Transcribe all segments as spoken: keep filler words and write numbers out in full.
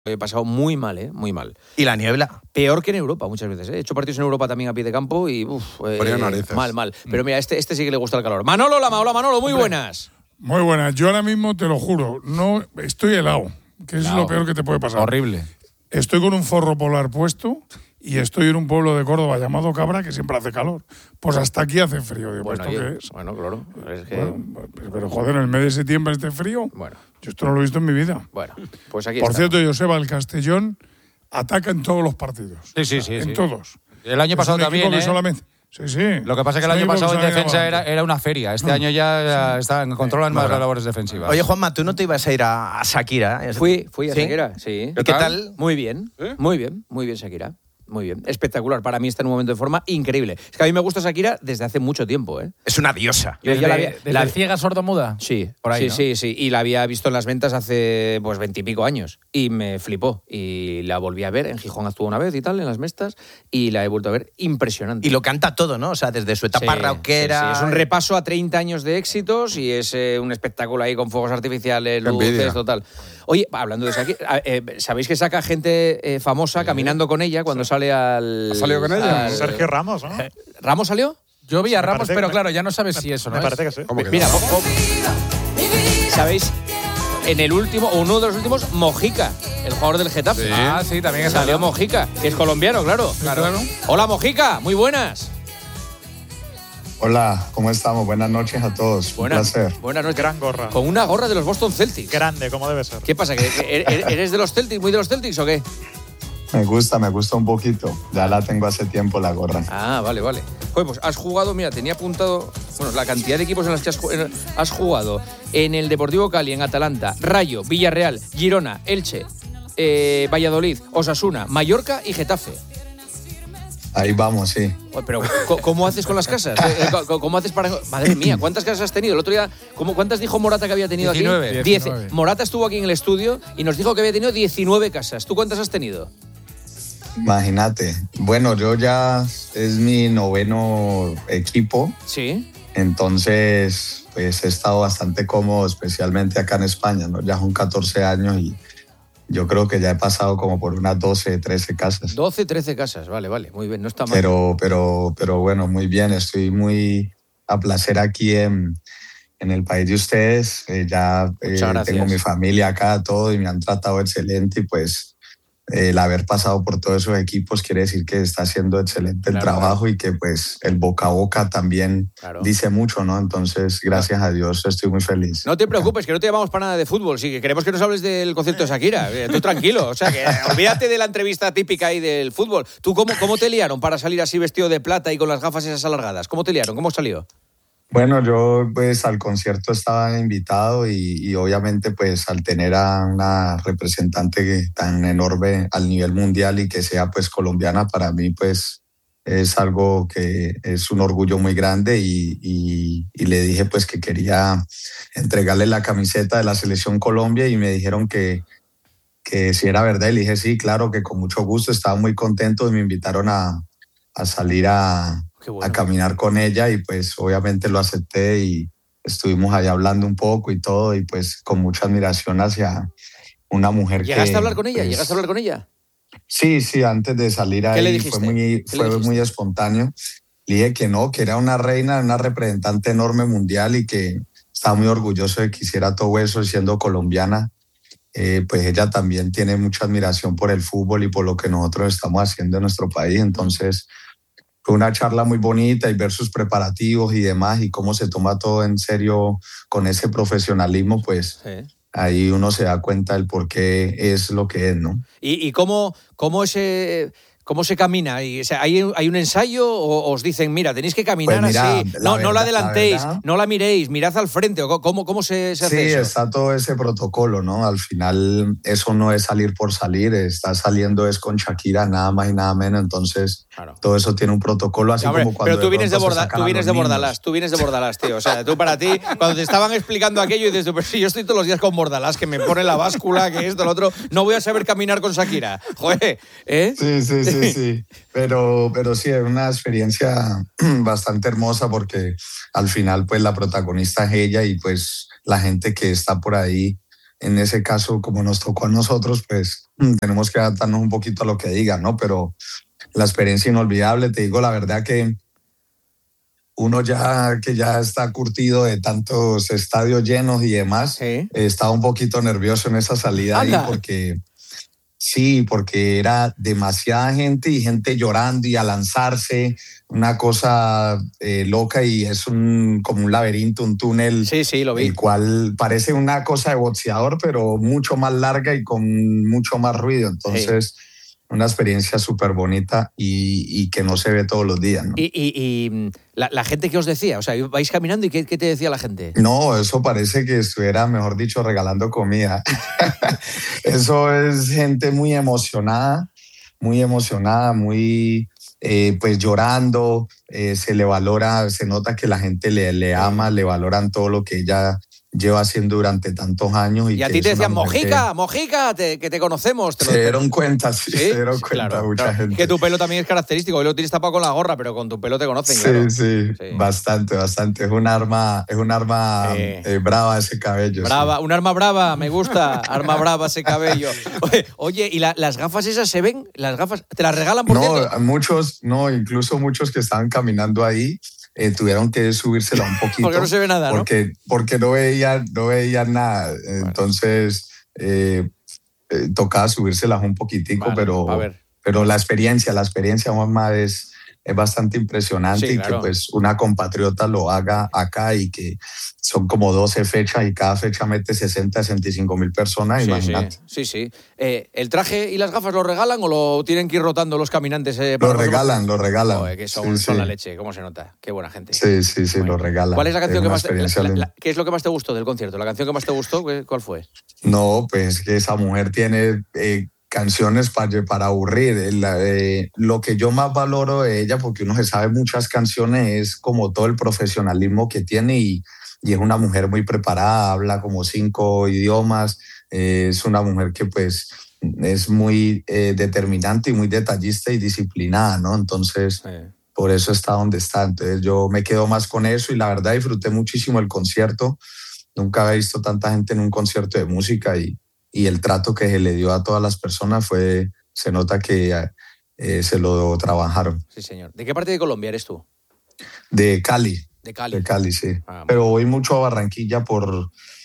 He pasado muy mal, ¿eh? Muy mal. ¿Y la niebla? Peor que en Europa muchas veces, ¿eh? He hecho partidos en Europa también a pie de campo y uff, eh, mal, mal. Pero mira, este, este sí que le gusta el calor. Manolo Lama, hola Manolo, muy Hombre, buenas. Muy buenas. Yo ahora mismo, te lo juro, no estoy helado, que es helado. lo peor que te puede pasar. Horrible. Estoy con un forro polar puesto y estoy en un pueblo de Córdoba llamado Cabra que siempre hace calor. Pues hasta aquí hace frío. Digo, Bueno, ¿esto oye, qué es? bueno, claro. Es que... Bueno, pero, pero, joder, en el mes de septiembre este frío. Bueno. Yo esto no lo he visto en mi vida. Bueno, pues aquí Por está. cierto, Joseba, el Castellón ataca en todos los partidos. Sí, sí, sí. En sí. todos. El año Es pasado un equipo también, que ¿eh? solamente... Sí, sí. Lo que pasa es que el Es un año equipo pasado que en se ha defensa llamado era, antes. era una feria. Este año ya está, controlan más Bueno. las labores defensivas. Oye, Juanma, ¿tú no te ibas a ir a, a Shakira? Fui, fui a ¿Sí? Shakira, sí. ¿Qué tal? Muy bien, ¿Eh? muy bien, muy bien Shakira. Muy bien, espectacular. Para mí está en un momento de forma increíble. Es que a mí me gusta Shakira desde hace mucho tiempo, ¿eh? Es una diosa. Yo ¿Desde, ya la había- desde la- el ciega sordomuda? Sí, Por ahí, sí, ¿no? sí, sí. Y la había visto en las ventas hace pues veintipico años. Y me flipó. Y la volví a ver. En Gijón actuó una vez y tal, en las mestas. Y la he vuelto a ver impresionante. Y lo canta todo, ¿no? O sea, desde su etapa Sí, rockera... sí, sí. Es un repaso a treinta años de éxitos y es eh, un espectáculo ahí con fuegos artificiales, Qué luces, envidia. total. Oye, hablando de Shakira, eh, ¿sabéis que saca gente eh, famosa caminando con ella cuando sale al... ¿Ha salido con ella? al- Sergio Ramos, ¿no? ¿Ramos salió? Yo vi a Me Ramos, parece- pero me- claro, ya no sabes si eso, ¿no? Me es? parece que sí. ¿Cómo que Mira, no? o- o- ¿sabéis? En el último, o uno de los últimos, Mojica, el jugador del Getafe. Sí. Ah, sí, también es Salió Mojica, que es colombiano, claro. Claro. Hola, Mojica, muy buenas. Hola, ¿cómo estamos? Buenas noches a todos. Buenas, Un placer. buenas noches. Gran gorra. Con una gorra de los Boston Celtics. Grande, como debe ser. ¿Qué pasa? ¿Que, que er- eres de los Celtics, muy de los Celtics o qué? Me gusta, me gusta un poquito. Ya la tengo hace tiempo la gorra. Ah, vale, vale. Joder, pues has jugado, mira, tenía apuntado, bueno, la cantidad de equipos en los que has, ju- en- has jugado. En el Deportivo Cali, en Atalanta, Rayo, Villarreal, Girona, Elche, eh, Valladolid, Osasuna, Mallorca y Getafe. Ahí vamos, sí. Joder, pero, ¿co- ¿cómo haces con las casas? Eh, eh, co- ¿Cómo haces para...? Madre mía, ¿cuántas casas has tenido? El otro día, ¿cómo, ¿cuántas dijo Morata que había tenido diecinueve. aquí? diecinueve. Diez. Morata estuvo aquí en el estudio y nos dijo que había tenido diecinueve casas. ¿Tú cuántas has tenido? Imagínate. Bueno, yo ya es mi noveno equipo, Sí. entonces pues he estado bastante cómodo, especialmente acá en España, ¿no? Ya son catorce años y yo creo que ya he pasado como por unas doce, trece casas. doce, trece casas, vale, vale, muy bien, no está mal. Pero, pero, pero bueno, muy bien. Estoy muy a placer aquí en, en el país de ustedes. Eh, ya eh, Muchas gracias. tengo mi familia acá, todo, y me han tratado excelente. Y pues eh, el haber pasado por todos esos equipos quiere decir que está haciendo excelente el Claro, trabajo y que pues el boca a boca también Claro. dice mucho, ¿no? Entonces, gracias a Dios, estoy muy feliz. No te preocupes, que no te llamamos para nada de fútbol. Sí, que queremos que nos hables del concierto de Shakira. Eh, Tú tranquilo. O sea, que olvídate de la entrevista típica ahí del fútbol. ¿Tú cómo, cómo te liaron para salir así vestido de plata y con las gafas esas alargadas? ¿Cómo te liaron? ¿Cómo salió? Bueno, yo pues al concierto estaba invitado y, y obviamente pues al tener a una representante tan enorme al nivel mundial y que sea pues colombiana, para mí pues es algo que es un orgullo muy grande y, y, y le dije pues que quería entregarle la camiseta de la Selección Colombia y me dijeron que, que si era verdad y le dije sí, claro, que con mucho gusto, estaba muy contento y me invitaron a, a salir a Qué bueno. a caminar con ella y pues obviamente lo acepté y estuvimos ahí hablando un poco y todo y pues con mucha admiración hacia una mujer que... ¿Llegaste a hablar con ella? pues, ¿Llegaste a hablar con ella? Sí, sí, antes de salir ahí le dijiste? fue, muy, ¿Qué le fue dijiste? muy espontáneo. Le dije que no, que era una reina, una representante enorme mundial y que estaba muy orgulloso de que hiciera todo eso siendo colombiana. Eh, pues ella también tiene mucha admiración por el fútbol y por lo que nosotros estamos haciendo en nuestro país. Entonces fue una charla muy bonita y ver sus preparativos y demás y cómo se toma todo en serio con ese profesionalismo, pues Sí. ahí uno se da cuenta del por qué es lo que es, ¿no? ¿Y, y cómo, cómo, ese, cómo se camina? Y, o sea, ¿hay, ¿Hay un ensayo o os dicen, mira, tenéis que caminar Pues mira, así? la No, no la verdad- la adelantéis, verdad- no la miréis, mirad al frente. ¿O ¿Cómo, cómo se, se hace Sí, eso? está todo ese protocolo, ¿no? Al final eso no es salir por salir, está saliendo es con Shakira, nada más y nada menos, entonces Claro. todo eso tiene un protocolo, así Hombre, como cuando pero tú vienes de, pronto se borda, sacan tú a vienes los de niños. Bordalás, tú vienes de Bordalás, tío. O sea, tú para ti, cuando te estaban explicando aquello y dices, pero si yo estoy todos los días con Bordalás, que me pone la báscula, que esto, lo otro, no voy a saber caminar con Shakira. Joder, ¿eh? Sí, sí, sí, sí. Pero, pero sí, es una experiencia bastante hermosa porque al final pues la protagonista es ella y pues la gente que está por ahí en ese caso, como nos tocó a nosotros, pues tenemos que adaptarnos un poquito a lo que digan, ¿no? Pero la experiencia inolvidable, te digo la verdad que uno ya que ya está curtido de tantos estadios llenos y demás, Sí. eh, estaba un poquito nervioso en esa salida ahí Anda. porque sí, porque era demasiada gente y gente llorando y a lanzarse, una cosa eh, loca y es un como un laberinto, un túnel, Sí, sí, lo vi. el cual parece una cosa de boxeador, pero mucho más larga y con mucho más ruido. Entonces, una experiencia súper bonita y, y que no se ve todos los días, ¿no? Y, y- y la, la gente, ¿qué os decía? O sea, vais caminando y ¿qué, qué te decía la gente? No, eso parece que estuviera, mejor dicho, regalando comida. Eso es gente muy emocionada, muy emocionada, muy eh, pues llorando, eh, se le valora, se nota que la gente le, le ama, le valoran todo lo que ella lleva haciendo durante tantos años. Y, Y a que ti es te una decían, mujer que Mojica, Mojica, te- que te conocemos. Te lo- Se dieron cuenta, sí, ¿Sí? se dieron cuenta Claro, mucha claro. gente. Que tu pelo también es característico, hoy lo tienes tapado con la gorra, pero con tu pelo te conocen, Sí, claro. sí, Sí. bastante, bastante. Es un arma, es un arma Sí. eh, brava ese cabello. Brava, sí. un arma brava, me gusta, arma brava ese cabello. Oye, oye, ¿y la- las gafas esas se ven? ¿Las gafas te las regalan por No, cierto? muchos, no, incluso muchos que estaban caminando ahí eh, tuvieron que subírsela un poquito. Porque no se ve nada, ¿no? Porque, porque no veían, no veían nada. Entonces, eh, eh, tocaba subírselas un poquitico, Vale, pero, a ver. pero la experiencia, la experiencia, Juanma, es, es bastante impresionante Sí, y claro. que pues una compatriota lo haga acá y que son como doce fechas y cada fecha mete sesenta, sesenta y cinco mil personas, Sí, imagínate. sí, sí, sí. Eh, ¿El traje y las gafas lo regalan o lo tienen que ir rotando los caminantes? Eh, Lo para los regalan, lo regalan. Joder, que son, Sí, son sí. la leche, cómo se nota. Qué buena gente. Sí, sí, sí, Bueno. lo regalan. ¿Cuál es la canción que una más te, la- experiencia la- linda. la- ¿Qué es lo que más te gustó del concierto? ¿La canción que más te gustó? ¿Qué- ¿Cuál fue? No, pues que esa mujer tiene eh, canciones para, para aburrir. El, eh, lo que yo más valoro de ella, porque uno se sabe muchas canciones, es como todo el profesionalismo que tiene y, y es una mujer muy preparada, habla como cinco idiomas, eh, es una mujer que pues es muy eh, determinante y muy detallista y disciplinada, ¿no? Entonces, por eso está donde está. Entonces yo me quedo más con eso y la verdad disfruté muchísimo el concierto. Nunca había visto tanta gente en un concierto de música y, y el trato que se le dio a todas las personas fue, se nota que eh, se lo trabajaron. Sí, señor. ¿De qué parte de Colombia eres tú? De Cali. De Cali. De Cali, sí. Ah, Pero voy mucho a Barranquilla por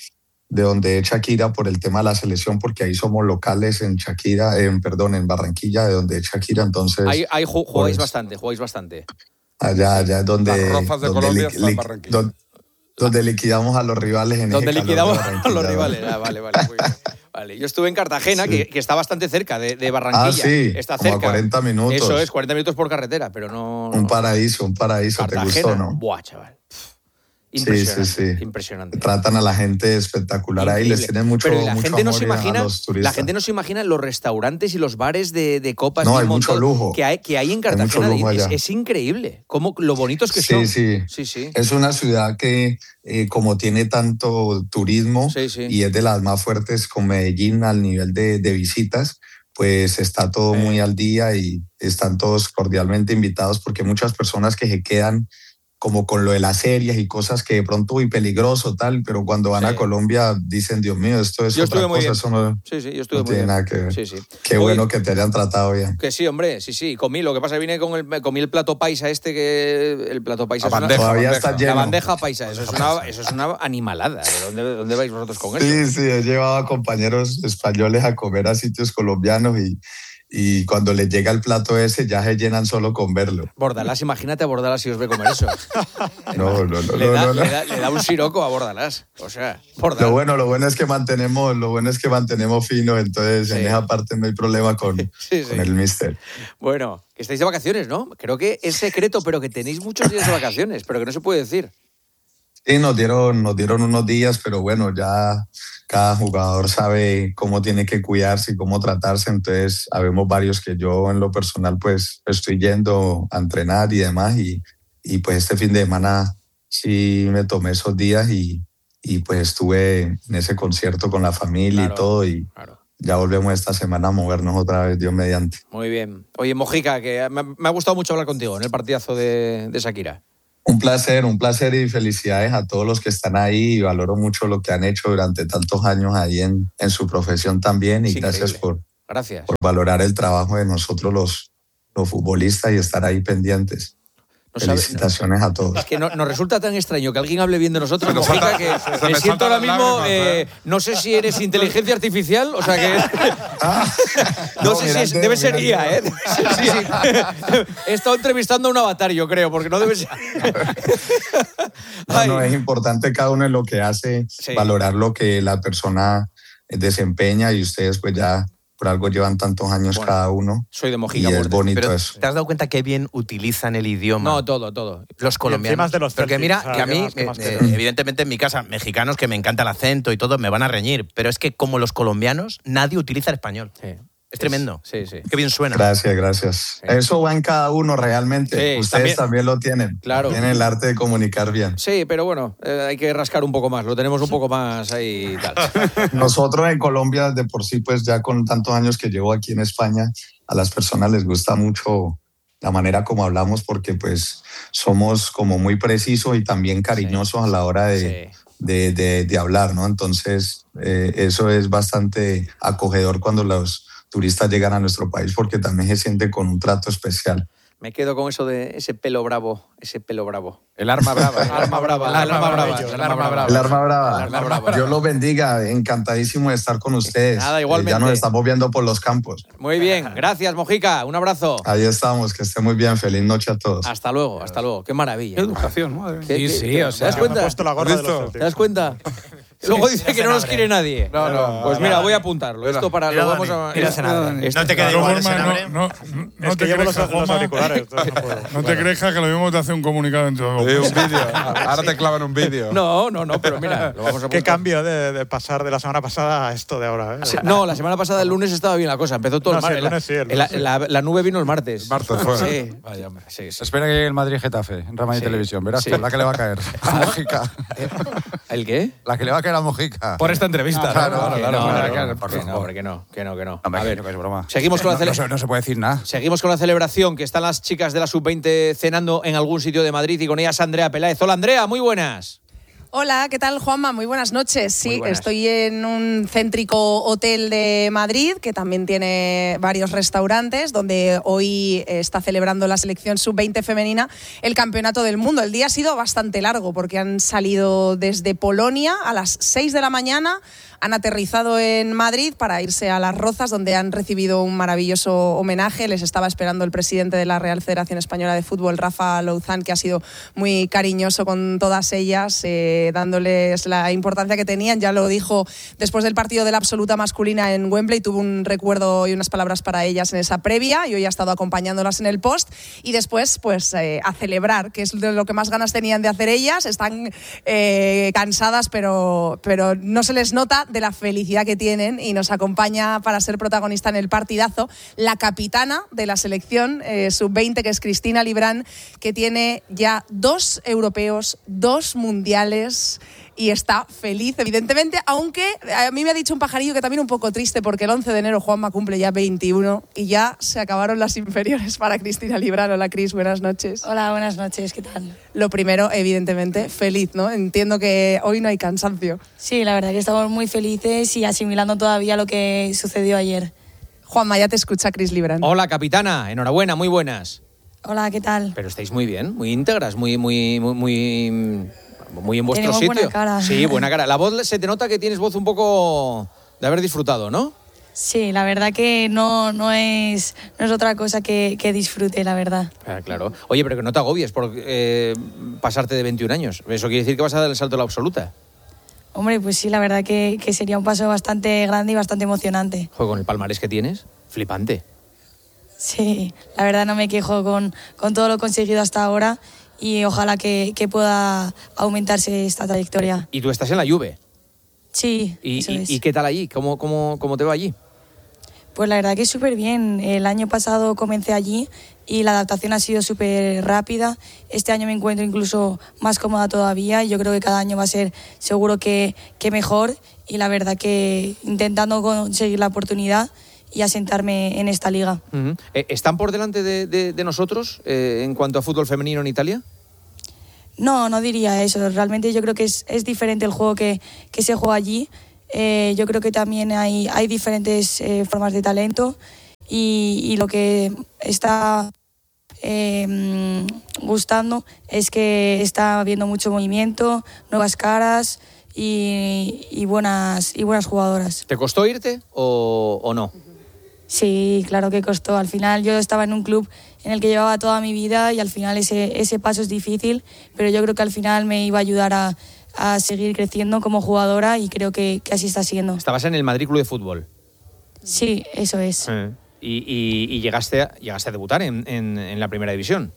de donde es Shakira por el tema de la selección, porque ahí somos locales en Shakira, en, perdón, en Barranquilla, de donde es Shakira, entonces Ahí, ahí ju- jugáis pues, bastante, jugáis bastante. allá, allá es donde, Las Rozas de donde, Colombia li- están en li- Barranquilla. don- donde liquidamos a los rivales en Donde ese calor liquidamos de a los Barranquilla, rivales. Ah, vale, vale, muy bien. Vale, yo estuve en Cartagena, Sí. que, que está bastante cerca de, de Barranquilla. Ah, sí, está como a cerca. cuarenta minutos. Eso es, cuarenta minutos por carretera, pero no... Un no. paraíso, un paraíso, Cartagena, ¿te gustó, no? buah, chaval. Sí, Impresionante, sí, sí. impresionante. Tratan a la gente espectacular ahí, les Increíble. tienen mucho, Pero la mucho gente no amor se a imagina, los la turistas. gente no se imagina los restaurantes y los bares de, de copas No, bien hay mucho montados lujo. que hay, que hay en Hay mucho Cartagena. lujo es, allá. es increíble cómo lo bonitos que Sí, son. sí. sí, sí. Es una ciudad que, eh, como tiene tanto turismo Sí, sí. y es de las más fuertes con Medellín al nivel de, de visitas, pues está todo Sí. muy al día y están todos cordialmente invitados porque muchas personas que se quedan como con lo de las series y cosas que de pronto muy peligroso tal, pero cuando van Sí. a Colombia dicen, Dios mío, esto es Yo otra estuve muy cosa, bien. eso no, Sí, sí, yo estuve no muy tiene bien. nada que ver. Sí, sí. Qué Oye, bueno que te hayan tratado bien. Que sí, hombre, sí, sí. Comí, lo que pasa es que vine con el, comí el plato paisa este que... El plato paisa La es una- bandeja, Todavía bandeja. está lleno. La bandeja paisa, eso es una, eso es una animalada. ¿De dónde, de dónde vais vosotros con eso? Sí, sí, he llevado a compañeros españoles a comer a sitios colombianos y, y cuando les llega el plato ese ya se llenan solo con verlo. Bordalás, imagínate a Bordalás si os ve comer eso. No, no, no, le, no, da, no, no. le da- le da un siroco a Bordalás. O sea, Bordalás. Lo bueno, lo bueno es que mantenemos, lo bueno es que mantenemos fino, entonces Sí. en esa parte no hay problema con, Sí, sí. con el mister. Bueno, que estáis de vacaciones, ¿no? Creo que es secreto, pero que tenéis muchos días de vacaciones, pero que no se puede decir. Sí, nos dieron, nos dieron unos días, pero bueno, ya cada jugador sabe cómo tiene que cuidarse y cómo tratarse, entonces habemos varios que yo en lo personal pues estoy yendo a entrenar y demás y, y pues este fin de semana sí me tomé esos días y, y pues estuve en ese concierto con la familia Claro. y todo y Claro. ya volvemos esta semana a movernos otra vez, Dios mediante. Muy bien. Oye, Mojica, que me, me ha gustado mucho hablar contigo en el partidazo de, de Shakira. Un placer, un placer y felicidades a todos los que están ahí y valoro mucho lo que han hecho durante tantos años ahí en, en su profesión también y Es gracias increíble. por, Gracias. por valorar el trabajo de nosotros los, los futbolistas y estar ahí pendientes. No sabe- Felicitaciones a todos. Es que no- nos resulta tan extraño que alguien hable bien de nosotros, Mojica, que se me me siento saltan ahora las mismo, lágrimas, eh, ¿eh? no sé si eres inteligencia artificial, o sea que... no, No, sé si mira, es, debe ser mira, I A, ¿eh? Debe ser I A. He estado entrevistando a un avatar, yo creo, porque no debe ser... No, no, es importante cada uno en lo que hace, Sí. valorar lo que la persona desempeña y ustedes pues ya por algo llevan tantos años Bueno, cada uno Soy de y Mojica. es muerte. bonito Pero eso. ¿te has dado cuenta qué bien utilizan el idioma? No, todo, todo. Los colombianos. encima es de los Porque Celtics, mira, o sea, que a ¿qué mí, más- qué más eh, quieres? eh, evidentemente en mi casa, mexicanos que me encanta el acento y todo, me van a reñir. Pero es que como los colombianos, nadie utiliza el español. Sí. Es tremendo. Sí, sí. Qué bien suena. Gracias, gracias. Sí. Eso va en cada uno realmente. Sí, Ustedes también- también, lo tienen. Claro. Tienen el arte de comunicar bien. Sí, pero bueno, eh, hay que rascar un poco más. Lo tenemos un poco más ahí y tal. Nosotros en Colombia, de por sí, pues ya con tantos años que llevo aquí en España, a las personas les gusta mucho la manera como hablamos porque pues somos como muy precisos y también cariñosos a la hora de, Sí. de, de- de hablar, ¿no? Entonces, eh, eso es bastante acogedor cuando los turistas llegan a nuestro país porque también se sienten con un trato especial. Me quedo con eso de ese pelo bravo, ese pelo bravo. El arma brava. Arma brava, El el arma arma brava. brava, El arma brava. El arma brava. El arma brava. Dios los bendiga, encantadísimo de estar con ustedes. Nada, Eh, igualmente. Ya nos estamos viendo por los campos. Muy bien, gracias, Mojica. Un abrazo. Ahí estamos, que estén muy bien. Feliz noche a todos. Hasta luego, hasta luego. Qué maravilla. Qué educación, madre mía. ¿Qué- Sí, qué- sí, qué- o ¿Te sea, das Me ha cuenta? puesto la gorra de los ¿Listo? Celtics. ¿Te das cuenta? Luego dice que no nos quiere nadie. No, no. Pues mira, voy a apuntarlo. Esto para Mira, lo vamos Dani, a. mira, esto- Senador. esto- No te quede De igual todas ese formas, hambre. no, no, no Es te que llevo los, creas, los Juanma, auriculares. entonces no puedo. no te creas que lo mismo te hace un comunicado dentro de dos Eh, meses. un vídeo. Ahora te clavan un vídeo. No, no, no, pero mira, lo vamos a Qué apuntar. cambio de, de pasar de la semana pasada a esto de ahora. ¿eh? Sí, No, la semana pasada, el lunes, estaba bien la cosa. Empezó todo No, el sí, martes. el lunes sí, el la, lunes sí. la- la nube vino el martes. El martes fue. Sí. Vaya, hombre. Sí, sí. Espera que llegue el Madrid-Getafe en Rama y Sí. Televisión. Verás Sí. tú, la que le va a caer. A Mojica. ¿El qué? La que le va a caer a Mojica. Por esta entrevista. Claro, claro, Que claro, no, claro, que claro, no, por que no, favor. hombre, que no, que no, que no. Hombre, A que ver, no, que es broma. seguimos con la No, no, cele- se, no se puede decir nada. Seguimos con la celebración, que están las chicas de la sub veinte cenando en algún sitio de Madrid y con ellas Andrea Peláez. Hola Andrea, muy buenas. Hola, ¿qué tal, Juanma? Muy buenas noches. Sí, Muy buenas. estoy en un céntrico hotel de Madrid que también tiene varios restaurantes donde hoy está celebrando la selección sub veinte femenina el Campeonato del Mundo. El día ha sido bastante largo porque han salido desde Polonia a las seis de la mañana, han aterrizado en Madrid para irse a Las Rozas, donde han recibido un maravilloso homenaje. Les estaba esperando el presidente de la Real Federación Española de Fútbol, Rafa Louzán, que ha sido muy cariñoso con todas ellas, eh, dándoles la importancia que tenían. Ya lo dijo después del partido de la absoluta masculina en Wembley, tuvo un recuerdo y unas palabras para ellas en esa previa y hoy ha estado acompañándolas en el post. Y después, pues, eh, a celebrar, que es de lo que más ganas tenían de hacer ellas. Están eh, cansadas, pero, pero no se les nota de la felicidad que tienen, y nos acompaña para ser protagonista en el partidazo la capitana de la selección eh, sub veinte, que es Cristina Librán, que tiene ya dos europeos, dos mundiales y está feliz, evidentemente, aunque a mí me ha dicho un pajarillo que también un poco triste porque el once de enero Juanma cumple ya veintiuno y ya se acabaron las inferiores para Cristina Librán. Hola Cris, buenas noches. Hola, buenas noches, ¿qué tal? Lo primero, evidentemente, feliz, ¿no? Entiendo que hoy no hay cansancio. Sí, la verdad que estamos muy felices y asimilando todavía lo que sucedió ayer. Juanma, ya te escucha Cris Librán. Hola capitana, enhorabuena, muy buenas. Hola, ¿qué tal? Pero estáis muy bien, muy íntegras, muy, muy, muy, muy, muy en vuestro Tenemos sitio. buena cara. Sí, buena cara. La voz se te nota que tienes voz un poco de haber disfrutado, ¿no? Sí, la verdad que no, no, es, no es otra cosa que, que disfrute, la verdad. Ah, claro. Oye, pero que no te agobies por eh, pasarte de veintiún años. Eso quiere decir que vas a dar el salto a la absoluta. Hombre, pues sí, la verdad que, que sería un paso bastante grande y bastante emocionante. Joder, con el palmarés que tienes, flipante. Sí, la verdad no me quejo con, con todo lo conseguido hasta ahora y ojalá que, que pueda aumentarse esta trayectoria. Y tú estás en la Juve. Sí, ¿Y, eso y- es. y qué tal allí? ¿Cómo, cómo, cómo te va allí? Pues la verdad que súper bien. El año pasado comencé allí y la adaptación ha sido súper rápida. Este año me encuentro incluso más cómoda todavía y yo creo que cada año va a ser seguro que, que mejor. Y la verdad que intentando conseguir la oportunidad y asentarme en esta liga. Ujú. Eh, ¿Están por delante de, de- de nosotros eh, en cuanto a fútbol femenino en Italia? No, no diría eso. Realmente yo creo que es, es diferente el juego que, que se juega allí. Eh, yo creo que también hay, hay diferentes eh, formas de talento y, y lo que está eh, gustando es que está habiendo mucho movimiento, nuevas caras y, y, buenas, y buenas jugadoras. ¿Te costó irte o, o no? Sí, claro que costó. Al final yo estaba en un club en el que llevaba toda mi vida y al final ese, ese paso es difícil, pero yo creo que al final me iba a ayudar a, a seguir creciendo como jugadora y creo que, que así está siendo. Estabas en el Madrid Club de Fútbol. Sí, eso es. Eh. Y, y, y llegaste, a, llegaste a debutar en, en, en la primera división.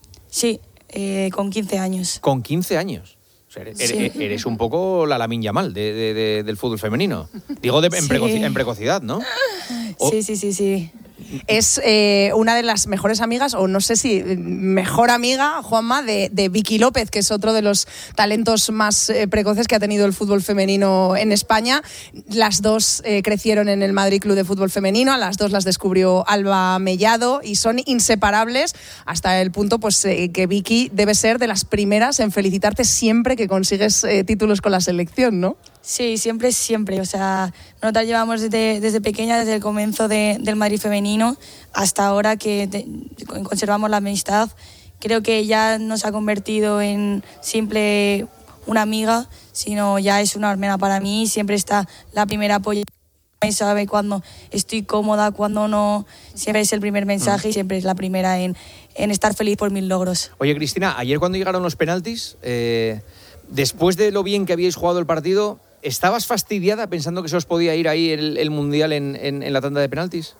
Sí, eh, con quince años. Con quince años. O sea, eres, Sí. eres un poco la Lamine Yamal de, de, de, del fútbol femenino. Digo, de, en, Sí. precoci- en precocidad, ¿no? O- Sí, sí, sí, sí. Es eh, una de las mejores amigas, o no sé si mejor amiga, Juanma, de, de Vicky López, que es otro de los talentos más eh, precoces que ha tenido el fútbol femenino en España. Las dos eh, crecieron en el Madrid Club de Fútbol Femenino, a las dos las descubrió Alba Mellado y son inseparables hasta el punto pues, eh, que Vicky debe ser de las primeras en felicitarte siempre que consigues eh, títulos con la selección, ¿no? Sí, siempre, siempre. O sea, nosotras llevamos desde, desde pequeña, desde el comienzo de, del Madrid femenino hasta ahora que te- conservamos la amistad. Creo que ya no se ha convertido en simple una amiga, sino ya es una hermana para mí. Siempre está la primera apoyo. Me sabe cuando estoy cómoda, cuando no. Siempre es el primer mensaje y siempre es la primera en, en estar feliz por mis logros. Oye, Cristina, ayer cuando llegaron los penaltis, eh, después de lo bien que habíais jugado el partido, ¿estabas fastidiada pensando que se os podía ir ahí el, el Mundial en, en, en la tanda de penaltis?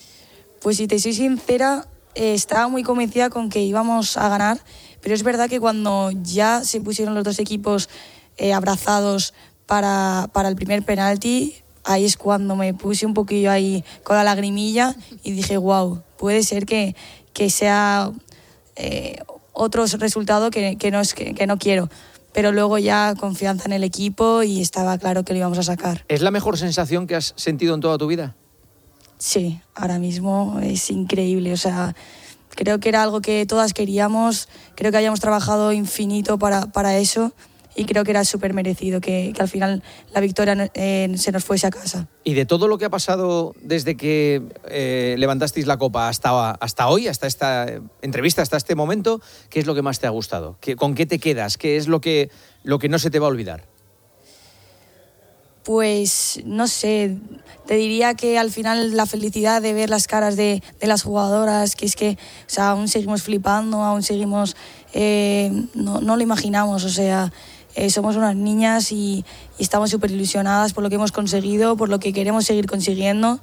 Pues si te soy sincera, eh, estaba muy convencida con que íbamos a ganar, pero es verdad que cuando ya se pusieron los dos equipos eh, abrazados para, para el primer penalti, ahí es cuando me puse un poquillo ahí con la lagrimilla y dije, wow, puede ser que, que sea eh, otro resultado que, que, no es, que, que no quiero. Pero luego ya confianza en el equipo y estaba claro que lo íbamos a sacar. ¿Es la mejor sensación que has sentido en toda tu vida? Sí, ahora mismo es increíble. O sea, creo que era algo que todas queríamos, creo que habíamos trabajado infinito para, para eso y creo que era súper merecido que, que al final la victoria eh, se nos fuese a casa. Y de todo lo que ha pasado desde que eh, levantasteis la copa hasta, hasta hoy, hasta esta entrevista, hasta este momento, ¿qué es lo que más te ha gustado? ¿Qué, ¿Con qué te quedas? ¿Qué es lo que, lo que no se te va a olvidar? Pues no sé, te diría que al final la felicidad de ver las caras de, de las jugadoras, que es que o sea, aún seguimos flipando, aún seguimos, eh, no, no lo imaginamos, o sea, eh, somos unas niñas y, y estamos súper ilusionadas por lo que hemos conseguido, por lo que queremos seguir consiguiendo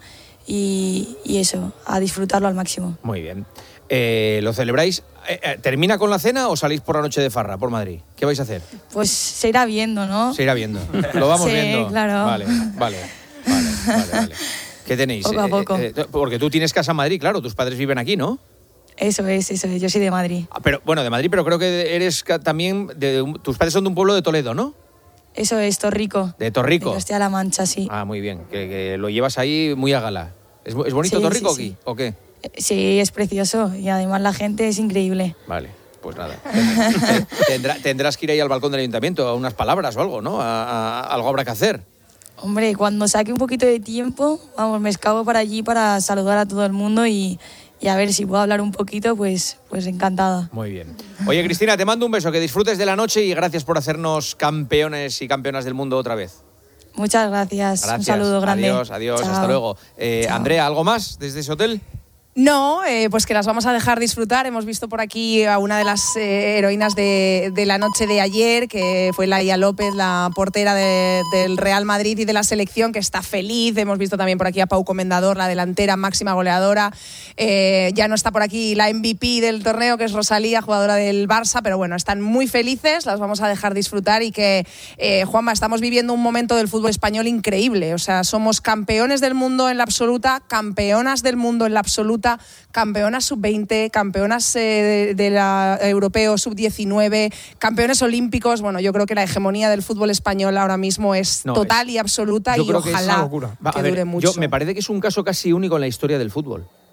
y, y eso, a disfrutarlo al máximo. Muy bien. Eh, ¿Lo celebráis? Eh, eh, ¿Termina con la cena o salís por la noche de farra por Madrid? ¿Qué vais a hacer? Pues se irá viendo, ¿no? Se irá viendo. Lo vamos Sí, viendo. claro. Vale, vale, vale, vale, vale. ¿Qué tenéis? Poco a poco. Eh, eh, porque tú tienes casa en Madrid, claro, tus padres viven aquí, ¿no? Eso es, eso es, yo soy de Madrid. Ah, pero bueno, de Madrid, pero creo que eres ca- también de un- tus padres son de un pueblo de Toledo, ¿no? Eso es, Torrico. De Torrico. De Castilla-La Mancha, sí. Ah, muy bien, que, que lo llevas ahí muy a gala. ¿Es, es bonito Sí, Torrico sí, sí. aquí o qué? Sí, es precioso y además la gente es increíble. Vale, pues nada. Tendrá- tendrás que ir ahí al balcón del ayuntamiento a unas palabras o algo, ¿no? A, a- algo habrá que hacer. Hombre, cuando saque un poquito de tiempo, vamos, me escapo para allí para saludar a todo el mundo y, y a ver si puedo hablar un poquito, pues, pues encantada. Muy bien. Oye, Cristina, te mando un beso, que disfrutes de la noche y gracias por hacernos campeones y campeonas del mundo otra vez. Muchas gracias. Gracias. Un saludo grande. Adiós, adiós, Chao. hasta luego. Eh, Chao. Andrea, ¿algo más desde ese hotel? No, eh, pues que las vamos a dejar disfrutar. Hemos visto por aquí a una de las eh, heroínas de, de la noche de ayer, que fue Laia López, la portera de- del Real Madrid y de la selección, que está feliz. Hemos visto también por aquí a Pau Comendador, la delantera máxima goleadora. Eh, ya no está por aquí la M V P del torneo, que es Rosalía, jugadora del Barça, pero bueno, están muy felices, las vamos a dejar disfrutar y que, eh, Juanma, estamos viviendo un momento del fútbol español increíble. O sea, somos campeones del mundo en la absoluta, campeonas del mundo en la absoluta, campeonas sub veinte, campeonas eh, de, de la europeo sub diecinueve, campeones olímpicos. Bueno, yo creo que la hegemonía del fútbol español ahora mismo es No, total es- y absoluta yo y creo que es ojalá una locura. Va, que a ver, dure mucho. yo- me parece que es un caso casi único en la historia del fútbol.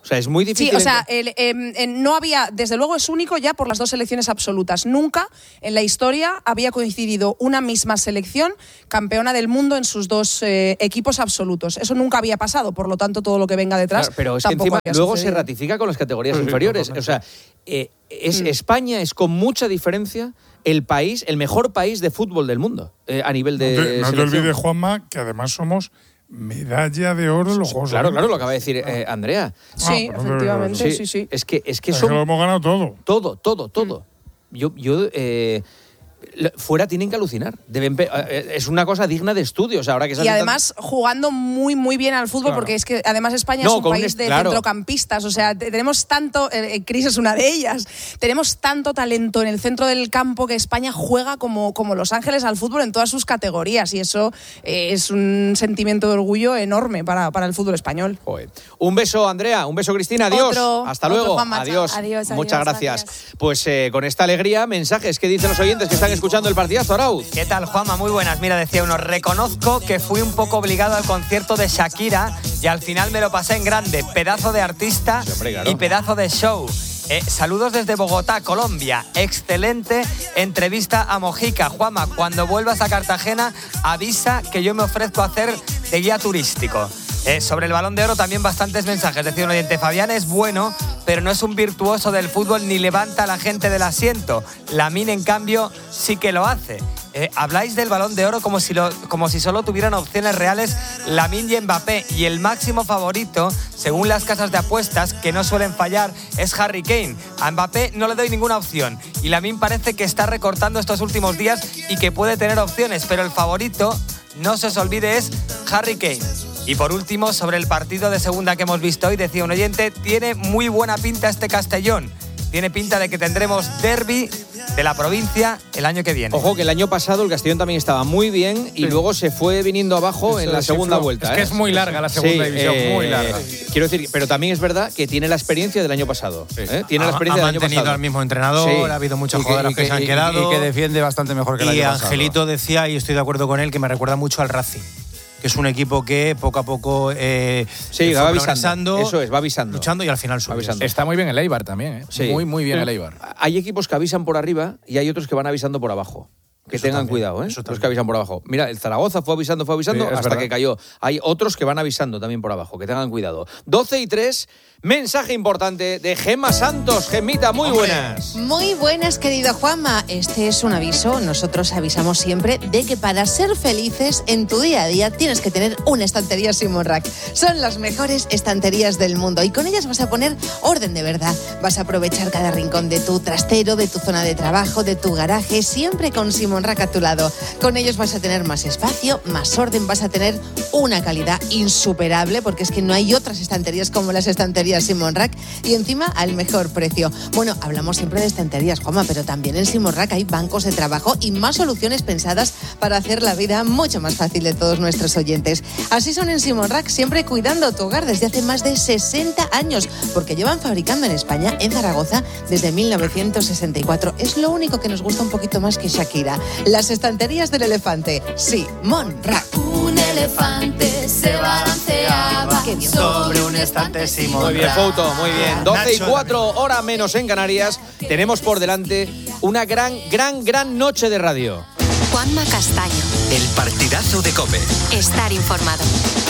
O sea, es muy difícil. Sí, o sea, el, eh, eh, no había, desde luego es único ya por las dos selecciones absolutas. Nunca en la historia había coincidido una misma selección campeona del mundo en sus dos eh, equipos absolutos. Eso nunca había pasado, por lo tanto todo lo que venga detrás Claro, pero es que tampoco encima había luego sucedido. se ratifica con las categorías inferiores. O sea, eh, es, Mm. España es con mucha diferencia el país, el mejor país de fútbol del mundo eh, a nivel de No te, no te selección. olvides, Juanma, que además somos medalla de oro en los Juegos Claro, Olímpicos. claro, lo acaba de decir eh, Andrea. Sí, Ah, pues, efectivamente, Sí, sí, sí. Es que, es que Es que son lo hemos ganado todo. todo, todo, todo. Yo, yo eh, la- fuera tienen que alucinar. Deben pe- eh, es una cosa digna de estudios ahora que se Y hacen además jugando muy, muy bien al fútbol, Claro. porque es que además España No, es un con un país est- de claro. centrocampistas. O sea, te- tenemos tanto, eh, Cris es una de ellas, tenemos tanto talento en el centro del campo que España juega como, como Los Ángeles al fútbol en todas sus categorías. Y eso eh, es un sentimiento de orgullo enorme para, para el fútbol español. Joder. Un beso, Andrea. Un beso, Cristina. Adiós. Otro, Hasta otro, luego. Juanma, adiós. chao. Adiós, Muchas adiós, gracias. gracias. Pues eh, con esta alegría, mensajes que dicen los oyentes que están escuchando el partidazo, Arauz. ¿Qué tal, Juanma? Muy buenas. Mira, decía uno, reconozco que fui un poco obligado al concierto de Shakira y al final me lo pasé en grande. Pedazo de artista Sí, hombre, claro. y pedazo de show. Eh, saludos desde Bogotá, Colombia. Excelente entrevista a Mojica. Juanma, cuando vuelvas a Cartagena, avisa que yo me ofrezco a hacer de guía turístico. Eh, sobre el Balón de Oro también bastantes mensajes. Decía un oyente, Fabián es bueno, pero no es un virtuoso del fútbol ni levanta a la gente del asiento. Lamine, en cambio, sí que lo hace. Eh, habláis del Balón de Oro como si, lo, como si solo tuvieran opciones reales Lamine y Mbappé, y el máximo favorito, según las casas de apuestas, que no suelen fallar, es Harry Kane. A Mbappé no le doy ninguna opción, y Lamine parece que está recortando estos últimos días y que puede tener opciones, pero el favorito, no se os olvide, es Harry Kane. Y por último, sobre el partido de segunda que hemos visto hoy, decía un oyente, tiene muy buena pinta este Castellón. Tiene pinta de que tendremos derbi de la provincia el año que viene. Ojo que el año pasado el Castellón también estaba muy bien y luego se fue viniendo abajo en la segunda vuelta. Es que ¿eh? es muy larga la segunda Sí, división, eh, muy larga. Quiero decir, pero también es verdad que tiene la experiencia del año pasado. ¿eh? Tiene la Ha- experiencia ha del año mantenido pasado. al mismo entrenador, Sí. ha habido muchas Y que- jugadoras y que, que- se han y- quedado. y que defiende bastante mejor que el Y año pasado. Angelito decía, y estoy de acuerdo con él, que me recuerda mucho al Racing, que es un equipo que poco a poco eh, Sí, fue va avisando. progresando, Eso es, va avisando. luchando y al final subió. avisando. Está muy bien el Eibar también, ¿eh? Sí. Muy, muy bien el Eibar. Hay equipos que avisan por arriba y hay otros que van avisando por abajo. Que Eso tengan también, cuidado, ¿eh? eso Los también. que avisan por abajo. Mira, el Zaragoza fue avisando, fue avisando Sí, es hasta verdad. que cayó. Hay otros que van avisando también por abajo, que tengan cuidado. doce y tres, mensaje importante de Gemma Santos. Gemita, muy buenas. Muy buenas, querido Juanma. Este es un aviso. Nosotros avisamos siempre de que para ser felices en tu día a día tienes que tener una estantería Simon Rack. Son las mejores estanterías del mundo y con ellas vas a poner orden de verdad. Vas a aprovechar cada rincón de tu trastero, de tu zona de trabajo, de tu garaje, siempre con Simon Rack a tu lado. Con ellos vas a tener más espacio, más orden, vas a tener una calidad insuperable porque es que no hay otras estanterías como las estanterías Simon Rack y encima al mejor precio. Bueno, hablamos siempre de estanterías, Juanma, pero también en Simon Rack hay bancos de trabajo y más soluciones pensadas para hacer la vida mucho más fácil de todos nuestros oyentes. Así son en Simon Rack, siempre cuidando tu hogar desde hace más de sesenta años, porque llevan fabricando en España, en Zaragoza, desde mil novecientos sesenta y cuatro. Es lo único que nos gusta un poquito más que Shakira. Las estanterías del elefante. Simon Rack. Un elefante se balanceaba Qué bien. Sobre un estante Simon Muy bien, Rack. Fouto, muy bien. doce y Nacho, cuatro, hora menos en Canarias. Tenemos por delante una gran, gran, gran noche de radio. Juanma Castaño. El partidazo de COPE. Estar informado.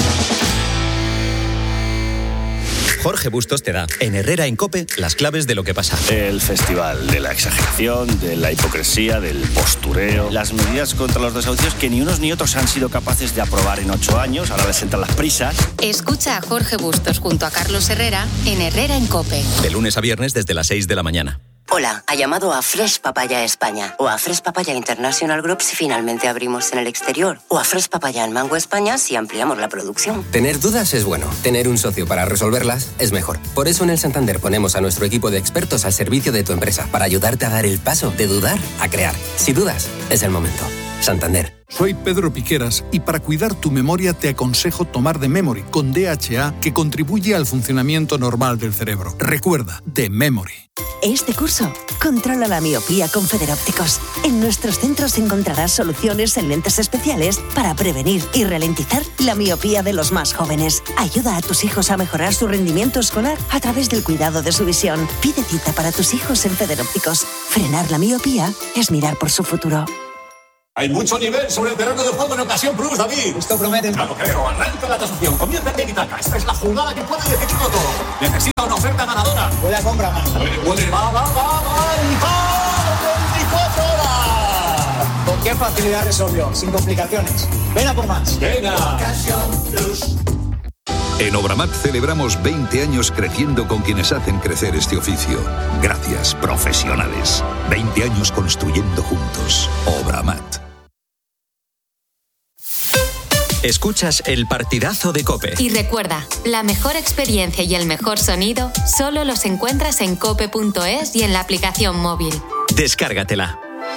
Jorge Bustos te da, en Herrera en COPE, las claves de lo que pasa. El festival de la exageración, de la hipocresía, del postureo, las medidas contra los desahucios que ni unos ni otros han sido capaces de aprobar en ocho años, ahora les entran las prisas. Escucha a Jorge Bustos junto a Carlos Herrera en Herrera en COPE. De lunes a viernes desde las seis de la mañana. Hola, ha llamado a Fresh Papaya España o a Fresh Papaya International Group si finalmente abrimos en el exterior o a Fresh Papaya en Mango España si ampliamos la producción. Tener dudas es bueno, tener un socio para resolverlas es mejor. Por eso en el Santander ponemos a nuestro equipo de expertos al servicio de tu empresa para ayudarte a dar el paso de dudar a crear. Si dudas, es el momento. Santander. Soy Pedro Piqueras y para cuidar tu memoria te aconsejo tomar The Memory con D H A que contribuye al funcionamiento normal del cerebro. Recuerda, The Memory. Este curso, controla la miopía con Federópticos. En nuestros centros encontrarás soluciones en lentes especiales para prevenir y ralentizar la miopía de los más jóvenes. Ayuda a tus hijos a mejorar su rendimiento escolar a través del cuidado de su visión. Pide cita para tus hijos en Federópticos. Frenar la miopía es mirar por su futuro. Hay mucho nivel sobre el terreno de juego en ocasión Plus, David. Esto promete. Ya lo creo. Arranca la tasación. Comienza el tiki-taka. Esta es la jugada que puede decidirlo todo. Necesita una oferta ganadora. Buena compra, man. Puede, puede. Va, va, va, va. Y va. veinticuatro horas. Con qué facilidad resolvió. Sin complicaciones. Ven a por más. Venga. Ocasión Plus. En Obramat celebramos veinte años creciendo con quienes hacen crecer este oficio. Gracias, profesionales. veinte años construyendo juntos. Obramat. Escuchas el partidazo de COPE. Y recuerda, la mejor experiencia y el mejor sonido solo los encuentras en cope punto es y en la aplicación móvil. Descárgatela.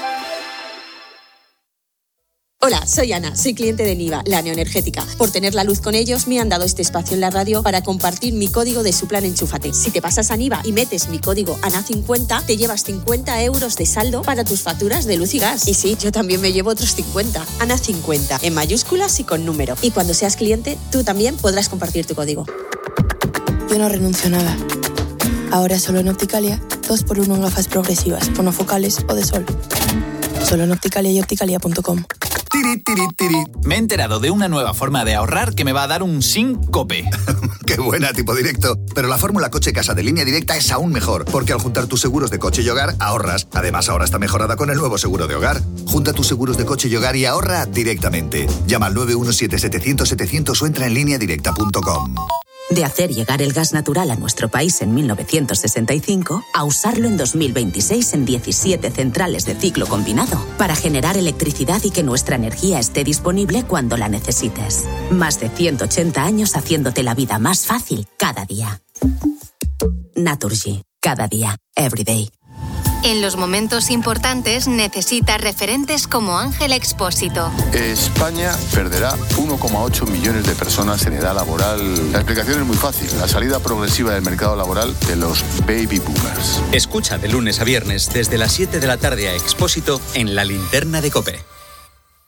Hola, soy Ana, soy cliente de Niva, la neoenergética. Por tener la luz con ellos, me han dado este espacio en la radio para compartir mi código de su plan Enchúfate. Si te pasas a Niva y metes mi código A N A cincuenta, te llevas cincuenta euros de saldo para tus facturas de luz y gas. Y sí, yo también me llevo otros cincuenta. A N A cincuenta, en mayúsculas y con número. Y cuando seas cliente, tú también podrás compartir tu código. Yo no renuncio a nada. Ahora solo en Opticalia, dos por uno en gafas progresivas, monofocales o de sol. Solo en Opticalia y opticalia punto com. Tiri, tiri, tiri. Me he enterado de una nueva forma de ahorrar que me va a dar un síncope. Qué buena, tipo directo. Pero la fórmula coche-casa de Línea Directa es aún mejor, porque al juntar tus seguros de coche y hogar, ahorras. Además, ahora está mejorada con el nuevo seguro de hogar. Junta tus seguros de coche y hogar y ahorra directamente. Llama al nueve uno siete setecientos setecientos o entra en línea directa punto com. De hacer llegar el gas natural a nuestro país en mil novecientos sesenta y cinco a usarlo en dos mil veintiséis en diecisiete centrales de ciclo combinado para generar electricidad y que nuestra energía esté disponible cuando la necesites. Más de ciento ochenta años haciéndote la vida más fácil cada día. Naturgy. Cada día. Every day. En los momentos importantes necesitas referentes como Ángel Expósito. España perderá uno coma ocho millones de personas en edad laboral. La explicación es muy fácil. La salida progresiva del mercado laboral de los baby boomers. Escucha de lunes a viernes desde las siete de la tarde a Expósito en La Linterna de COPE.